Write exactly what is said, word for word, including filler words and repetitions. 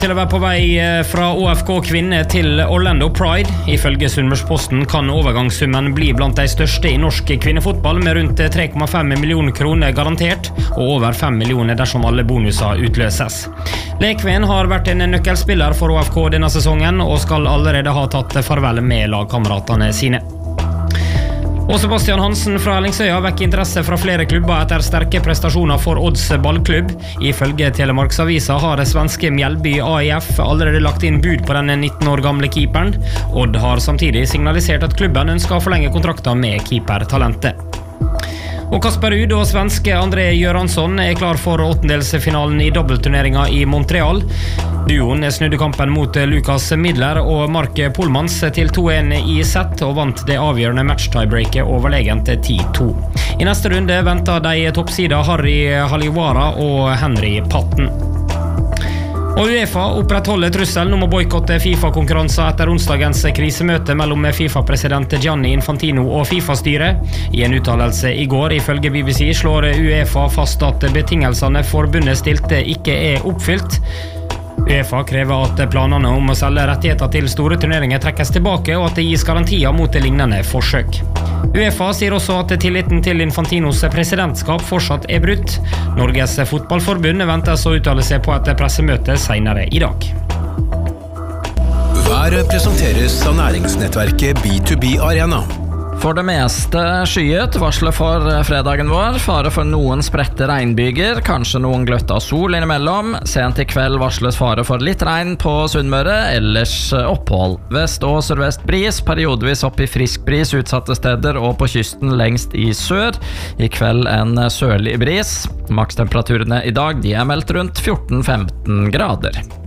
Til å være på vei fra O F K Kvinne til Orlando Pride. Ifølge Sunnmørsposten kan overgangssummen bli blant de største i norsk kvinnefotball, med rundt tre komma fem millioner kroner garantert, og over fem millioner dersom alle bonuser utløses. Lekven har vært en nøkkelspiller for O F K denne sesongen, og skal allerede ha tatt farvel med lagkameratene sine. Og Sebastian Hansen fra Ellingsøya vekker interesse fra flere klubber etter sterke prestasjoner for Odds ballklubb. Ifølge Telemarksavisa har det svenske Mjällby A I F allerede lagt inn bud på denne nitten år gamle keeperen. Odd har samtidig signalisert at klubben ønsker å forlenge kontrakten med keepertalentet. Og Kasper Ruud og svenske André Göransson er klar for åttendelsfinalen i dobbeltturneringa i Montreal. Duoen snudde kampen mot Lukas Midler og Mark Polmans til to en i sett og vant det avgjørende match-tiebreaket overlegent ti to. I neste runde venter de toppsida Harry Haliwara og Henry Patten. Og UEFA opprettholder trusselen om å boykotte FIFA-konkurranser etter onsdagens krisemøte mellom FIFA-president Gianni Infantino og FIFA-styret. I en uttalelse i går, ifølge B B C, slår UEFA fast at betingelsene forbundet stilte ikke er oppfylt. UEFA krever at planene om å selge rettigheter til store turneringer trekkes tilbake, og at det gis garantier mot lignende forsøk. UEFA sier også at tilliten til Infantinos presidentskap fortsatt er brutt. Norges fotballforbund ventes å uttale seg på et pressemøte senere i dag. Været presenteres av næringsnettverket B to B Arena. For det meste skyet, varslet for fredagen vår, fare for noen spredte regnbyger, kanskje noen gløtt av sol innimellom. Sent i kveld varsles fare for litt regn på Sunnmøre, ellers opphold. Vest- og sørvest bris, periodevis opp i frisk bris utsatte steder og på kysten lengst i sør. I kveld en sørlig bris. Makstemperaturene i dag de er meldt rundt fjorten til femten grader.